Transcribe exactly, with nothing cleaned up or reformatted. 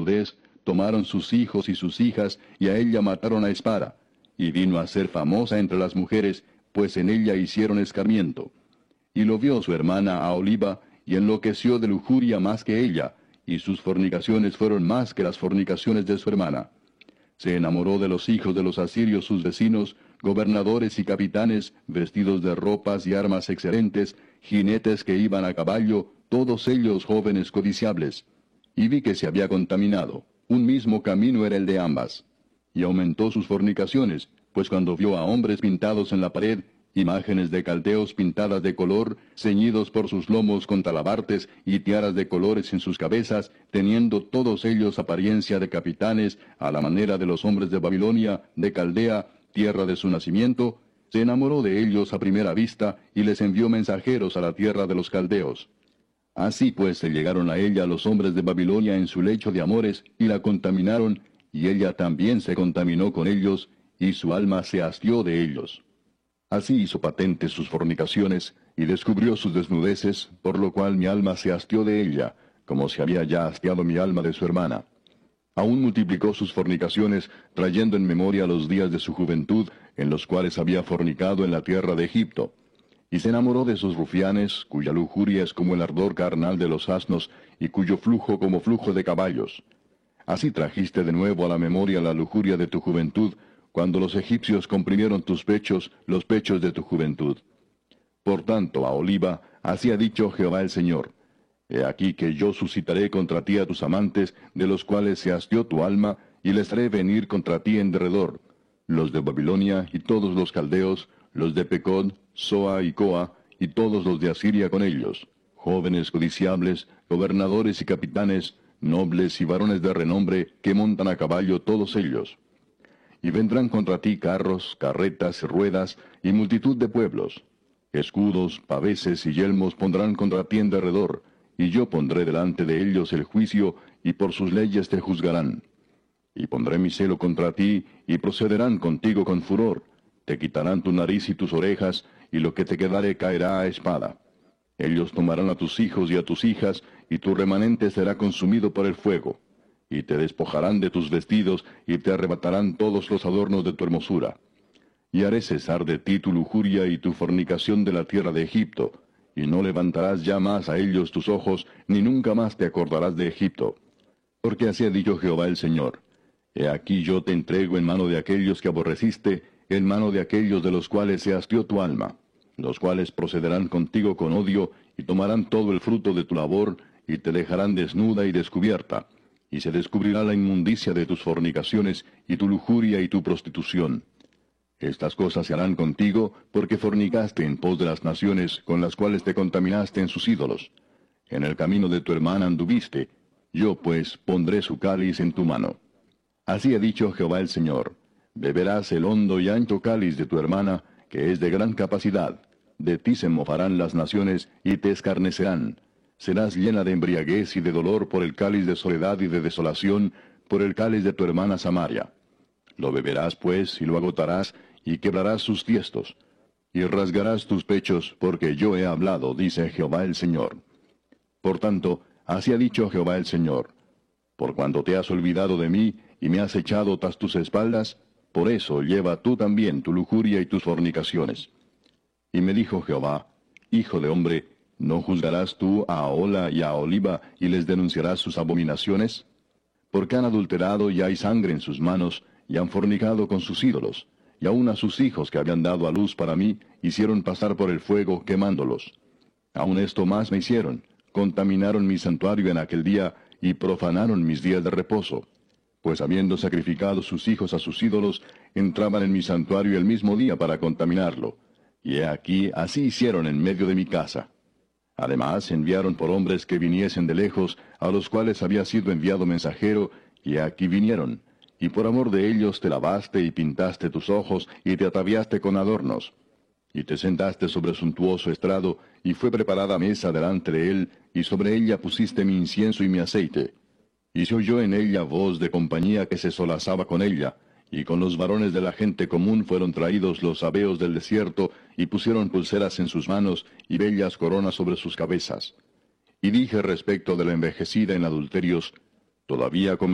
desnudez, tomaron sus hijos y sus hijas, y a ella mataron a espada. Y vino a ser famosa entre las mujeres, pues en ella hicieron escarmiento. Y lo vio su hermana Aholiba, y enloqueció de lujuria más que ella, y sus fornicaciones fueron más que las fornicaciones de su hermana. Se enamoró de los hijos de los asirios sus vecinos, gobernadores y capitanes, vestidos de ropas y armas excelentes, jinetes que iban a caballo, todos ellos jóvenes codiciables. Y vi que se había contaminado, un mismo camino era el de ambas. Y aumentó sus fornicaciones, pues cuando vio a hombres pintados en la pared, imágenes de caldeos pintadas de color, ceñidos por sus lomos con talabartes y tiaras de colores en sus cabezas, teniendo todos ellos apariencia de capitanes, a la manera de los hombres de Babilonia, de Caldea, tierra de su nacimiento, se enamoró de ellos a primera vista, y les envió mensajeros a la tierra de los caldeos. Así pues se llegaron a ella los hombres de Babilonia en su lecho de amores, y la contaminaron, y ella también se contaminó con ellos, y su alma se hastió de ellos. Así hizo patentes sus fornicaciones, y descubrió sus desnudeces, por lo cual mi alma se hastió de ella, como se había ya hastiado mi alma de su hermana. Aún multiplicó sus fornicaciones, trayendo en memoria los días de su juventud, en los cuales había fornicado en la tierra de Egipto. Y se enamoró de sus rufianes, cuya lujuria es como el ardor carnal de los asnos, y cuyo flujo como flujo de caballos. Así trajiste de nuevo a la memoria la lujuria de tu juventud, cuando los egipcios comprimieron tus pechos, los pechos de tu juventud. Por tanto, Aholiba, así ha dicho Jehová el Señor: He aquí que yo suscitaré contra ti a tus amantes, de los cuales se hastió tu alma, y les haré venir contra ti en derredor, los de Babilonia y todos los caldeos, los de Pecod, Soa y Coa, y todos los de Asiria con ellos, jóvenes codiciables, gobernadores y capitanes, nobles y varones de renombre, que montan a caballo todos ellos. Y vendrán contra ti carros, carretas, ruedas, y multitud de pueblos. Escudos, paveses y yelmos pondrán contra ti en derredor, y yo pondré delante de ellos el juicio, y por sus leyes te juzgarán. Y pondré mi celo contra ti, y procederán contigo con furor. Te quitarán tu nariz y tus orejas, y lo que te quedare caerá a espada. Ellos tomarán a tus hijos y a tus hijas, y tu remanente será consumido por el fuego. Y te despojarán de tus vestidos, y te arrebatarán todos los adornos de tu hermosura. Y haré cesar de ti tu lujuria y tu fornicación de la tierra de Egipto, y no levantarás ya más a ellos tus ojos, ni nunca más te acordarás de Egipto. Porque así ha dicho Jehová el Señor: He aquí yo te entrego en mano de aquellos que aborreciste, en mano de aquellos de los cuales se hastió tu alma, los cuales procederán contigo con odio, y tomarán todo el fruto de tu labor, y te dejarán desnuda y descubierta, y se descubrirá la inmundicia de tus fornicaciones, y tu lujuria y tu prostitución. Estas cosas se harán contigo, porque fornicaste en pos de las naciones, con las cuales te contaminaste en sus ídolos. En el camino de tu hermana anduviste, yo pues pondré su cáliz en tu mano. Así ha dicho Jehová el Señor: Beberás el hondo y ancho cáliz de tu hermana, que es de gran capacidad. De ti se mofarán las naciones, y te escarnecerán. Serás llena de embriaguez y de dolor por el cáliz de soledad y de desolación, por el cáliz de tu hermana Samaria. Lo beberás pues, y lo agotarás, y quebrarás sus tiestos. Y rasgarás tus pechos, porque yo he hablado, dice Jehová el Señor. Por tanto, así ha dicho Jehová el Señor: Por cuanto te has olvidado de mí, y me has echado tras tus espaldas, por eso lleva tú también tu lujuria y tus fornicaciones. Y me dijo Jehová: Hijo de hombre, ¿no juzgarás tú a Ahola y a Aholiba, y les denunciarás sus abominaciones? Porque han adulterado y hay sangre en sus manos, y han fornicado con sus ídolos, y aun a sus hijos que habían dado a luz para mí, hicieron pasar por el fuego, quemándolos. Aun esto más me hicieron: contaminaron mi santuario en aquel día, y profanaron mis días de reposo. Pues habiendo sacrificado sus hijos a sus ídolos, entraban en mi santuario el mismo día para contaminarlo. Y he aquí, así hicieron en medio de mi casa. Además enviaron por hombres que viniesen de lejos, a los cuales había sido enviado mensajero, y aquí vinieron. Y por amor de ellos te lavaste y pintaste tus ojos, y te ataviaste con adornos. Y te sentaste sobre suntuoso estrado, y fue preparada mesa delante de él, y sobre ella pusiste mi incienso y mi aceite. Y se oyó en ella voz de compañía que se solazaba con ella, y con los varones de la gente común fueron traídos los sabeos del desierto, y pusieron pulseras en sus manos, y bellas coronas sobre sus cabezas. Y dije respecto de la envejecida en adulterios: Todavía